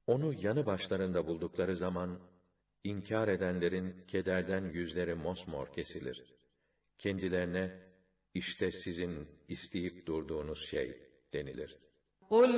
Onu yanı başlarında buldukları zaman, inkar edenlerin kederden yüzleri mosmor kesilir. Kendilerine, işte sizin isteyip durduğunuz şey denilir. قُلْ